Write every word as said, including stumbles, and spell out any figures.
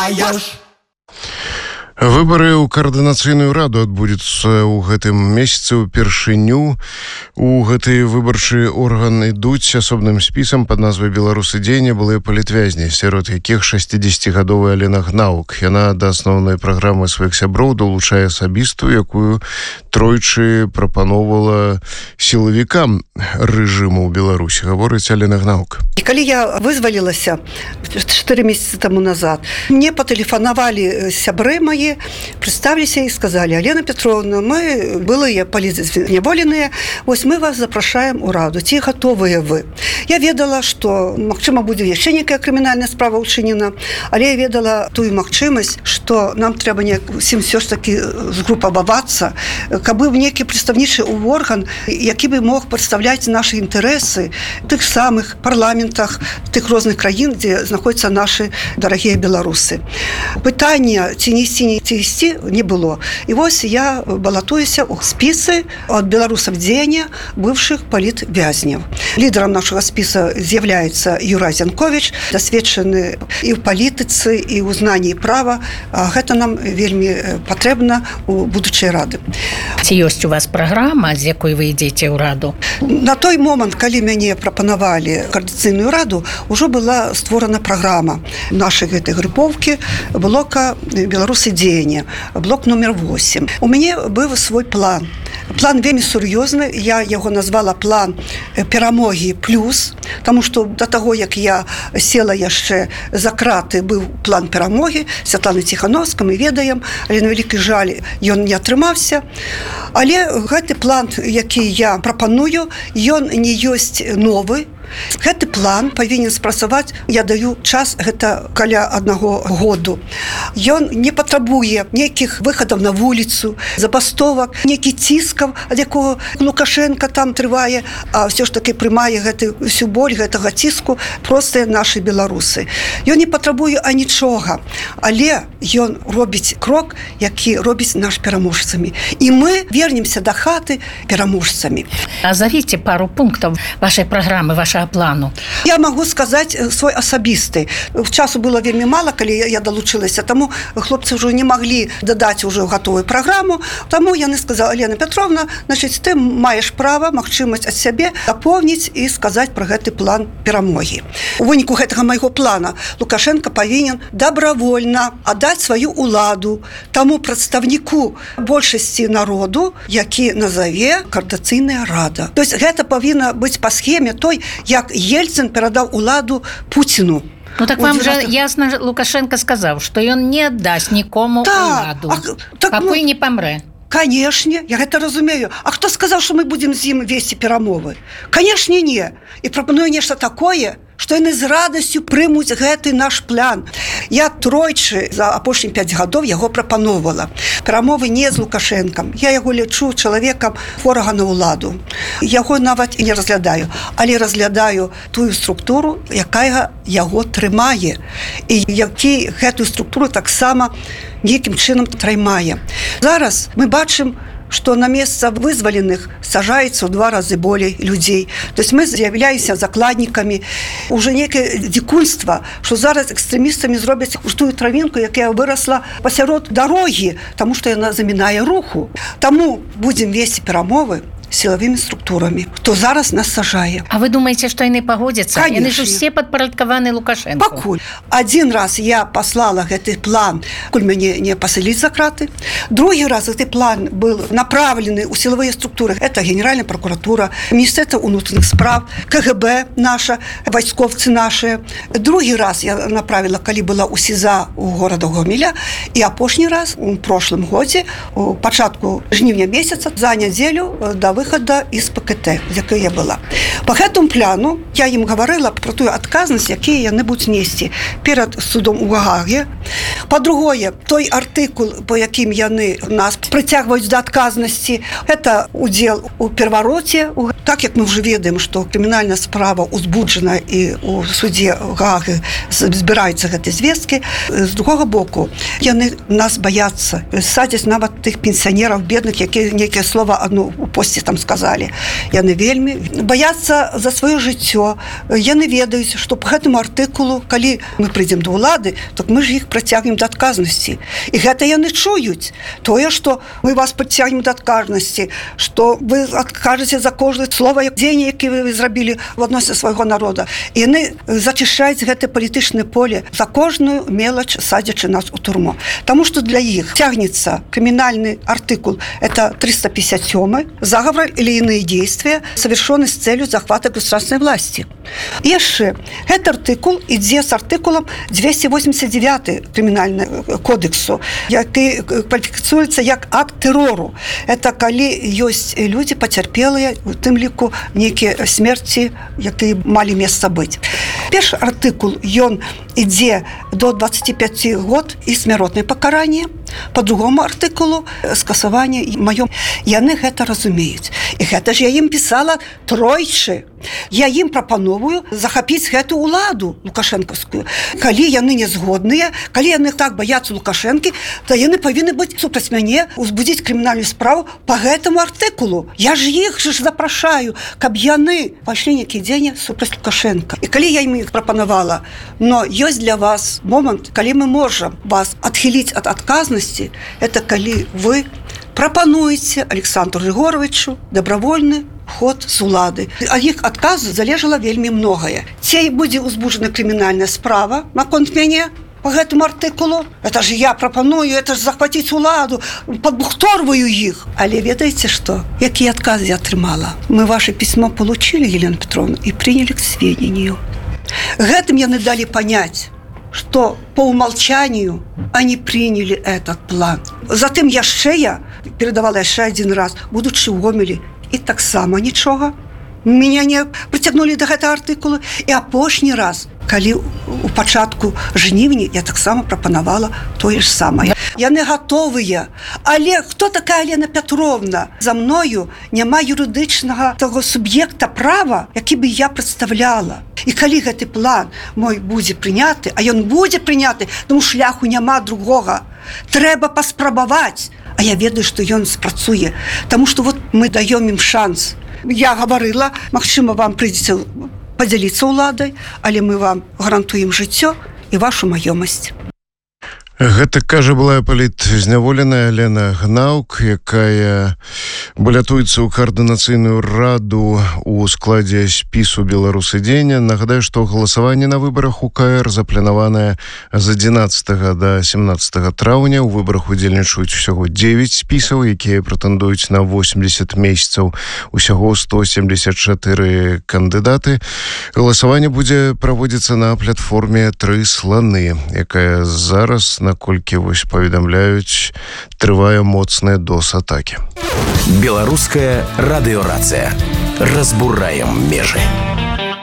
знаешь. Выборы ў каардынацыйную раду адбудзецца ў гэтым месяцы ўпершыню. У гэты выбарчы орган ідуць асобным спісам пад назвай «Беларусы дзеяння» былыя палітвязні, сярод якіх шэсцідзесяцігадовая Алена Гнаук. Яна да асноўнай праграмы сваіх сяброў далучае асабістую, якую тройчы прапаноўвала сілавікам рэжыму ў Беларусі, гаворыць Алена Гнаук. І калі я вызвалілася чатыры месяцы таму назад, мне патэлефанавалі сябры мае, представились и сказали: Алена Петровна, мы былые политзневоленные, вось мы вас запрашаем у раду, ці готовыя вы. Я ведала, что магчыма будзе яшчэ некая крымінальная справа ўчынена, але я ведала тую магчымасць, что нам трэба усім все ж таки згрупавацца, каб быў некі прадстаўнічы орган, які бы мог прадстаўляць наши інтарэсы в тых самых парламентах тых розных краін, дзе знаходзяцца наши дарагія беларусы. Пытанне ці несці ці ісці не было. І вось я балатуюся ў спісы ад беларусаў дзеяння бывшых палітвязняў. Лідарам нашага спіса з'яўляецца Юрай Зянкович, дасведчаны і ў палітыцы, і ў знанні права. Гэта нам вельмі патрэбна у будучай рады. Ці ёсць у вас праграма, з якой вы ідзеце ў раду? На той момант, калі мяне прапанавалі каардынацыйную раду, ужо была створана праграма нашай гэтай групоўкі блока «Беларусы дзеяння», блок номер восемь. У мяне быў свой план. План вельмі сур'ёзны, я яго назвала план перамогі плюс, таму што да таго, як я села яшчэ за краты, быў план перамогі, Святланы Ціхановскай, мы ведаем, але на вялікі жаль ён не атрымаўся. Але гэты план, які я прапаную, ён не ёсць новы. Гэты план павінен спрацаваць, я даю час, гэта каля аднаго году. Ён не патрабуе нейкіх выхадаў на вуліцу, забастовак, нейкі ціскаў, ад якого Лукашенко там трывае, а ўсё ж таки прымае гэты всю боль гэтага ціску простыя нашы беларусы. Ён не патрабуе анічога, але ён робіць крок, які робіць наш пераможцамі. І мы вернемся да хаты пераможцамі. Назовите пару пунктаў вашай праграмы, вашай плану. Я могу сказаць свой асабісты. Часу было вельмі мала, калі я далучылася, таму хлопцы ўжо не маглі дадаць ужо гатовую праграму, таму яны сказалі: Алена Петровна, значыць, ты маеш права, магчымасць ад сябе дапоўніць і сказаць пра гэты план перамогі. У выніку гэтага майго плана Лукашенко павінен добровольна аддаць сваю уладу таму прадстаўніку большасці народу, які назаве каардынацыйная рада. То есть гэта павінна быць па схеме той, як Ельцин перадаў уладу Путіну. Ну так вам же ясно, Лукашенко сказаў, што ён не аддасць нікому уладу, пакуль не памрэ. Канешне, я гэта разумею. А хто сказаў, што мы будзем з ім весці перамовы? Канешне, не. І прапаную нешта такое, што яны з радасцю прымуць гэты наш план. Я тройчы за апошнія пяць гадоў яго прапаноўвала. Перамовы не з Лукашэнкам. Я яго лічу чалавекам хворага на ўладу. Яго нават і не разглядаю, але разглядаю тую структуру, якая яго трымае. І які гэтую структуру таксама нейкім чынам трымае. Зараз мы бачым, што на месца вызваленых сажаецца ў два разы болей людзей. То есть мы з'яўляемся закладнікамі. Уже некае дзікунства, што зараз экстрэмістамі зробяць тую травінку, якая вырасла пасярод дарогі, таму што яна замінае руху. Таму будзем весці перамовы сілавымі структурамі, хто зараз нас сажае. А вы думаеце, што яны пагодзяцца? Конечно. Яны ж усе падпарадкаваны Лукашенко. Пакуль. Адзін раз я паслала гэты план, куль мяне не пасыліць за краты. Другі раз гэты план быў направлены ў сілавыя структуры. Это Генеральная прокуратура, Міністэрства ўнутраных справ, КГБ наша, вайскоўцы наши. Другі раз я направила, калі была ў СІЗА у горада Гомеля. І апошні раз у прошлым годзе, у пачатку жніўня месяца, за нядзелю да выхада из ПКТ, з якой я была. По гэтому плану я ім гаварыла про тую адказнасць, якія яны будуць несці перад судом у Гаге. Па-другое, той артыкул, по якім яны нас прыцягваюць да адказнасці, это удзел у перавароце, у так як мы ўжо ведаем, што крымінальная справа узбуджана і у судзе Гагі збіраюцца гэтай звесткі, з другога боку яны нас баяцца, садзяць нават тых пенсіянераў бедных, якія нейкае слова одно у посце там сказалі. Яны вельмі баяцца за сваё жыццё. Яны ведаюць, што по гэтаму артыкулу, калі мы прыйдзем до ўлады, то мы ж іх прыцягнем да адказнасці. І гэта яны чуюць. Тое, што мы вас прыцягнем да адказнасці, што вы адкажаце за кожнае слово, дзеянне, які вы зрабілі в адносіне свайго народа. І яны зачышаюць гэтае палітычнае поле, за кожную мелач садзячы нас у турму. Таму што для іх цягнецца крымінальны артыкул, это триста пятьдесят семь, заговор или иные действия, совершенные с целью захвата государственной власти. И яшчэ, гэты артыкул ідзе з артыкулам двести восемьдесят девять крымінальнага кодексу, які кваліфікуецца як акт тэрору. Это калі ёсць людзі пацярпелыя, у тым ліку нейкія смерці, якія малі месца быць. Першы артыкул, ён ідзе до двадцати пяти год і смяротнае пакаранне. По другому артыкулу скасаванне маё. Яны гэта разумеюць. І гэта ж я ім пісала тройчы. Я ім прапановую захапіць гэту ўладу лукашэнкаўскую. Калі яны не згодныя, калі яны так баяцца Лукашэнкі, то яны павінны быць супраць мяне, узбудзіць крымінальную справу по гэтаму артыкулу. Я ж іх ж запрашаю, каб яны пайшлі нейкі дзень супраць Лукашэнка. І калі я ім іх прапанавала, но ёсць для вас момант, калі мы можам вас адхіліць ад адказнасці, это калі вы прапануеце Александру Григоровичу добровольны ход з улады. Ад іх адказу залежала вельмі многае. Ці будзе узбуджана крымінальная справа наконт мяне по гэтаму артыкулу. Это ж я прапаную, это ж захваціць уладу, падбухторваю іх. Але ведаеце што? Які адказ я атрымала? Мы ваше письмо получили, Елена Петровна, и приняли к сведению. Гэтым яны дали понять, что по умолчанию они приняли этот план. Затым яшчэ я передавала яшчэ один раз, будучи ў Гомелі, і таксама нічога. Меня не прыцягнули до гэтага артыкула. І апошні раз, калі у пачатку жнівня я таксама прапанавала тое ж самае. Яны гатовыя. Але хто такая Елена Петровна? За мною няма юрыдычнага таго суб'екта права, які бы я прадстаўляла. І калі гэты план мой будзе прыняты, а ён будзе прыняты, тому шляху няма другога. Трэба паспрабаваць. А я ведаю, што ён спрацуе. Таму што вот мы даём ім шанс. Я гаварыла, магчыма, вам прыйдзецца падзяліцца ўладай, але мы вам гарантуем жыццё і вашу маёмасць. Гэта, кажа, была палітзняволеная Лена Гнаук, якая балятуецца ў каардынацыйную раду у складзе спісу «Беларусы дзень». Нагадаю, што галасаванне на выбарах у ка эр запланаванае з адзінаццатага да семнаццатага траўня. У выбарах удзельнічаюць усяго дзевяць спісаў, якія прэтэндуюць на восемьдесят месяцаў. Усяго сто семьдесят чатыры кандыдаты. Галасаванне будзе праводзіцца на платформе «Тры сланы», якая зараз, наколькі вось паведамляюць, трывае моцная дос-атакі. Беларуская радыёрацыя. Разбураем межы.